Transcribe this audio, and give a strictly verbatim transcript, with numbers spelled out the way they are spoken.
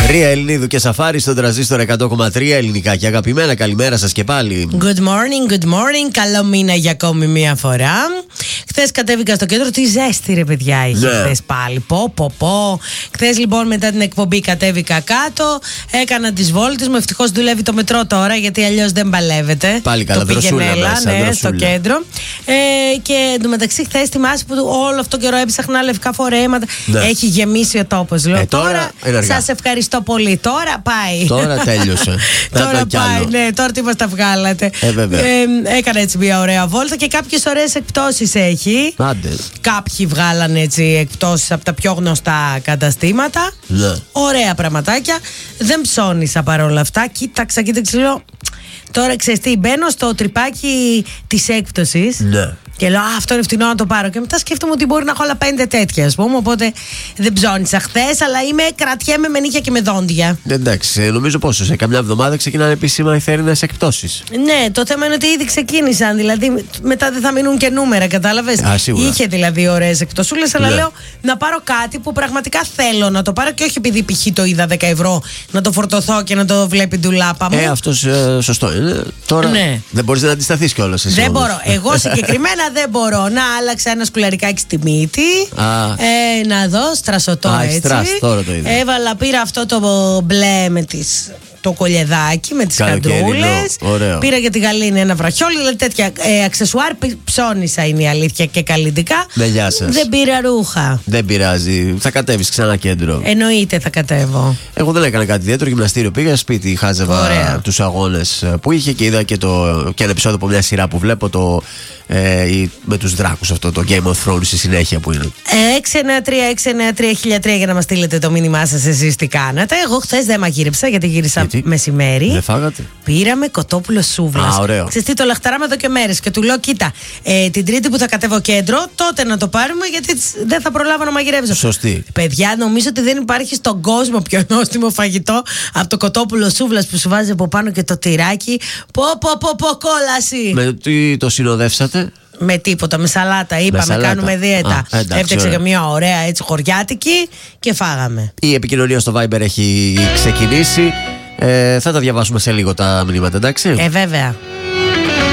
Ρία Ελληνίδου και Σαφάρι στον τραζίστορ εκατό κόμμα τρία ελληνικά και αγαπημένα. Καλημέρα σας και πάλι. Good morning, good morning. Καλό μήνα για ακόμη μία φορά. Χθες κατέβηκα στο κέντρο. Τι ζέστη, ρε παιδιά, είχε ναι. χθες πάλι. Πω, πω, πω. Χθες λοιπόν μετά την εκπομπή κατέβηκα κάτω. Έκανα τις βόλτες μου. Ευτυχώς δουλεύει το μετρό τώρα, γιατί αλλιώς δεν παλεύετε. Πάλι καλά, το πήγαινε έλα, μέσα, ναι, δροσούλα. στο κέντρο. Ε, και εντωμεταξύ χθες θυμάσαι που όλο αυτό καιρό έψαχνα λευκά φορέματα. Ναι. Έχει γεμίσει ο τόπος. Λέω ε, τώρα, τώρα σας ευχαριστώ πολύ. Τώρα πάει. Τώρα τέλειωσε. Τώρα πάει, ναι, τώρα τι μας τα βγάλατε. Ε, βέβαια. Ε, έκανα έτσι μια ωραία βόλτα και κάποιες ωραίες εκπτώσεις έχει. Άντε. Κάποιοι βγάλανε έτσι εκπτώσεις από τα πιο γνωστά καταστήματα. Ναι. Ωραία πραγματάκια. Δεν ψώνισα παρόλα αυτά. Κοίταξα, κοίταξα, λέω. Τώρα ξέρεις τι, μπαίνω στο τρυπάκι της έκπτωσης. Ναι. Και λέω, α, αυτό είναι φτηνό να το πάρω. Και μετά σκέφτομαι ότι μπορεί να έχω άλλα πέντε τέτοια, ας πούμε. Οπότε δεν ψώνισα χθες, αλλά είμαι, κρατιέμαι με νύχια και με δόντια. Εντάξει, νομίζω πόσο, σε καμιά εβδομάδα ξεκινάνε επίσημα οι θέρινες εκπτώσεις. Ναι, το θέμα είναι ότι ήδη ξεκίνησαν. Δηλαδή μετά δεν θα μείνουν και νούμερα, κατάλαβες. Α, σίγουρα. Είχε δηλαδή ωραίες εκπτωσούλες, αλλά ναι. λέω να πάρω κάτι που πραγματικά θέλω να το πάρω και όχι επειδή π.χ. το είδα δέκα ευρώ να το φορτωθώ και να το βλέπει ντουλάπα μου. Ε, αυτό ε, σωστό είναι. Τώρα ναι. δεν μπορείς να αντισταθείς κιόλας. Δεν όμως. μπορώ. Εγώ συγκεκριμένα δεν μπορώ. Να άλλαξα ένα σκουλαρικάκι στη μύτη. Ε, να δω, στρασωτό Α, έτσι. Στρας, τώρα το είδα. Έβαλα, πήρα αυτό το μπλε με τις. Το κολιεδάκι με τις καντρούλες. Πήρα για τη γαλήνη ένα βραχιόλι. Δηλαδή τέτοια ε, αξεσουάρ. Ψώνισα είναι η αλήθεια και καλλιτικά. Ναι, γεια σας. Δεν πήρα ρούχα. Δεν πειράζει. Θα κατέβεις ξανά κέντρο. Εννοείται θα κατέβω. Εγώ δεν έκανα κάτι ιδιαίτερο. Γυμναστήριο πήγα σπίτι. Χάζευα τους αγώνες που είχε και είδα και, το, και ένα επεισόδιο από μια σειρά που βλέπω. Το, ε, με τους δράκους αυτό το Game of Thrones στη συνέχεια που είναι. έξι εννιά τρία έξι εννιά τρία χίλια τρία για να μας στείλετε το μήνυμά σας εσείς τι κάνατε. Εγώ χθες δεν μαγείρεψα γιατί γύρισα γιατί? μεσημέρι. Δεν φάγατε. Πήραμε κοτόπουλο σούβλας. Α, ωραίο. Ξέρεις τι, το λαχταράμε εδώ και μέρες και του λέω κοίτα, ε, την Τρίτη που θα κατέβω κέντρο τότε να το πάρουμε γιατί δεν θα προλάβω να μαγειρεύσω. Σωστή. Παιδιά, νομίζω ότι δεν υπάρχει στον κόσμο πιο νόστιμο φαγητό από το κοτόπουλο σούβλας που σου βάζει από πάνω και το τυράκι. Πω πω πω πω κόλαση. Με τι το συνοδεύσατε? Με τίποτα, με σαλάτα. Είπαμε, σαλάτα. Κάνουμε δίαιτα. Έφτιαξε και μια ωραία έτσι χωριάτικη και φάγαμε. Η επικοινωνία στο Viber έχει ξεκινήσει. Ε, θα τα διαβάσουμε σε λίγο τα μηνύματα, εντάξει. Ε, βέβαια.